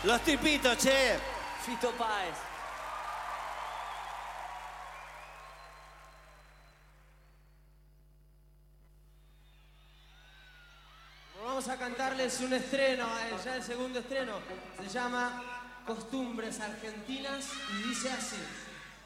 Los tipitos, che. Fito Páez. Vamos a cantarles un estreno, ya el segundo estreno. Se llama Costumbres Argentinas y dice así.